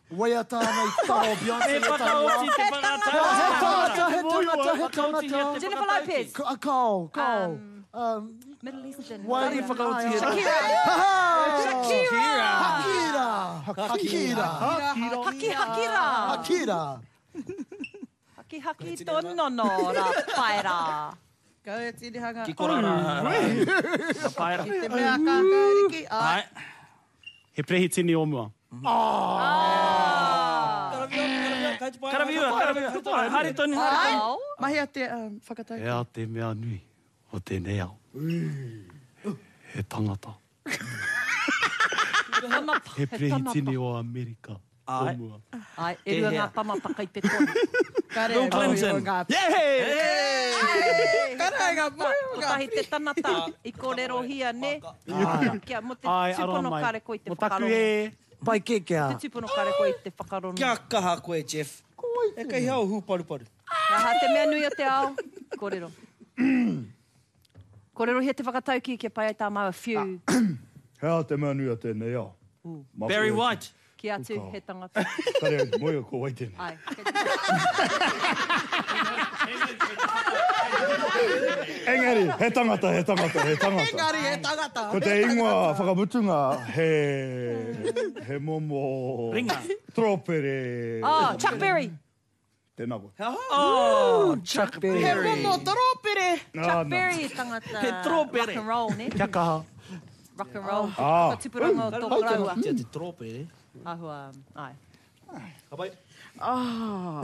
Waia tāna I tao Beyonce. E whakaoti te whakata. He tangata. Jennifer Lopez. Kau. Middle Eastern. Wai whakaoti he. Hakira. Haki tonono ra whaera. Kau e tini hanga. Ki korara. Ka whaera. Te mea kākāriki. Ai. He prehi tini o mua. Karaviua. Hari toni. Mahi a te whakatau. Ea te mea nui o te neau. He tangata. He prehi tini o Amerika. O mua. Ai, e rua ngā tamata i te tonu. Bill Clinton. Karai ngā moe. O tahi te tanata I kōrero hia ne. Kia mo te Ai, tupono aroa mai. kare ko I te Mo taku whakarongo. e. Pai ke kia. Te tupono kare ko I te whakarongo. Kia kaha koe, Jeff. E kai hau hu paru. Aha, te mea nui o te ao. Kōrero. Kōrero hia te whakatau ki kia pai ai tā mau a few. Hea te mea nui a tēnei au. Barry White. Ki atu he tangata. Kare moe o ko wai tēnei. Ai. Engari, he tangata. Engari e tangata. Ko te ingoa whakamutunga, he momo... Ringa. Tropere. Oh, Chuck Berry. Tēnā koe. Oh, Chuck Berry. He momo toropere. Chuck Berry tangata. He tropere. Rock and roll, ne? Kia kaha. Rock and roll. Ah. Ka tupuranga o tō raua. Tia te tropere. Ahua, ai. Hapai. Oh,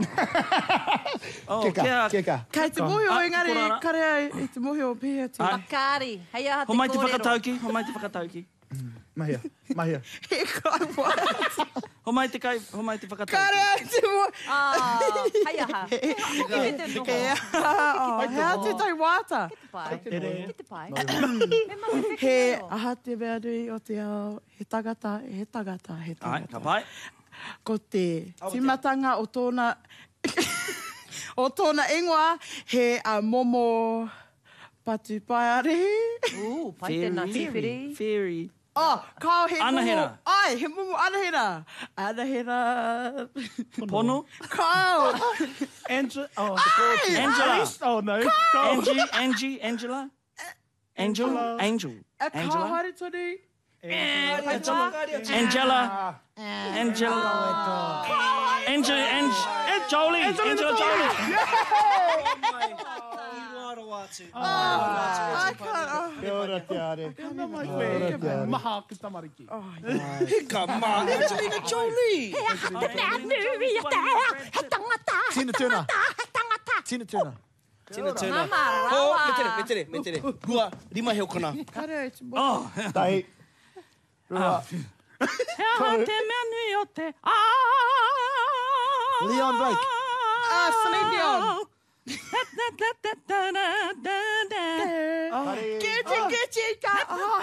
Kia ka. Kai te mohi o Ah, engari, korara. kare ai, I te mohi o pēhea te. Makari. Hei aha te Ho mai te kōrero. whakatauki. Mahia. He kai wā. Ho mai te whakatauki. Kare ai te mohi. Ah, hei aha. He te noho. He a te tai wāta. Ki te pai. Me mahi He whiwhiro. aha te mea nui o te ao. He tangata. Ai, ka pai. Ko te timatanga o tōna... o tōna ingoa, he a momo patu paiare. Pai tēnā whiwhiri. Fairy. Oh, kao he Anahera. momo... Ai, he momo anahera. Anahera... Pono. Kao! Angela. Oh, Ai! Angela. oh no. Angie. Angela. Angel. A kao Angela. haere tonu. Angela. Jolie. Angela Jolie. I can't... Kia ora te are. Maha ki tamariki. Hika mā, Angelina Jolie. Tina Turner. Tina Turner. Tina Turner. Mama, Ho, rawa. me tere. Hua, rima heo kona. Kare ai te mohi. Oh. Tai. Rua. Hea te mea nui o te... Leon Blake. Celine Dion. Kete ka.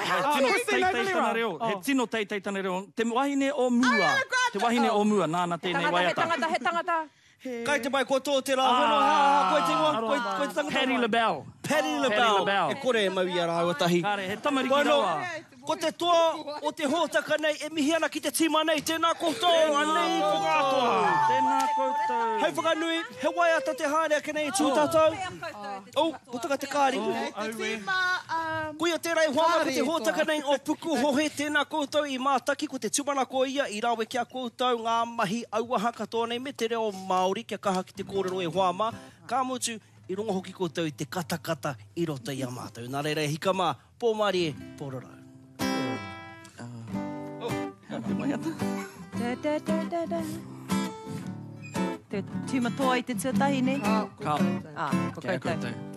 He tino teitei tana reo. Te wahine o mua. Te wahine o mua. Nāna tēnei waiata. He tangata. Kai te mai, ko tō te rā wheno, koe te ingoa, koe te tangata. Paddy LaBelle. Paddy LaBelle. E kore e mau i ara o tahi. Kare, he tamariki Waino, rawa. ko te toa o te hōtaka nei, e mihi ana ki te tima nei, tēnā koutou, anei ko katoa. Tēnā koutou. Hei whakanui, he waiata te hānea ke nei tū tātou. Ko taka te kāri. Kuia tērei hoanga ko te hōtaka nei o puku hohe tēnā koutou i mātaki ko te tūmana ko ia i rawe kia koutou ngā mahi auaha katoa nei me te reo Māori kia kaha ki te kōrero e hoama. Ka mutu i runga hoki koutou i te katakata i roto i a mātou. Nā reira hika mā, pō Māori e pōrorau. Te tīmatoa I te tuatahi ne? Ka. Ko koutou.